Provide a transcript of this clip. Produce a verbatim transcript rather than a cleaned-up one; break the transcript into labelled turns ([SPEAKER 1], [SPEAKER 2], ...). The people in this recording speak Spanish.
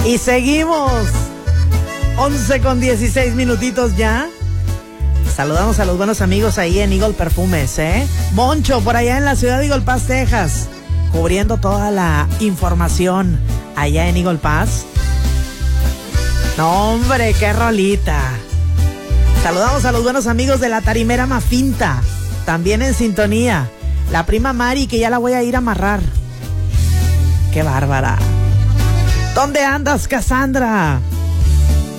[SPEAKER 1] Y seguimos. once con dieciséis minutitos ya. Saludamos a los buenos amigos ahí en Eagle Perfumes, ¿eh? Moncho, por allá en la ciudad de Eagle Pass, Texas, cubriendo toda la información allá en Eagle Pass. No, hombre, qué rolita. Saludamos a los buenos amigos de la Tarimera Mafinta, también en sintonía. La prima Mari, que ya la voy a ir a amarrar. Qué bárbara. ¿Dónde andas, Cassandra?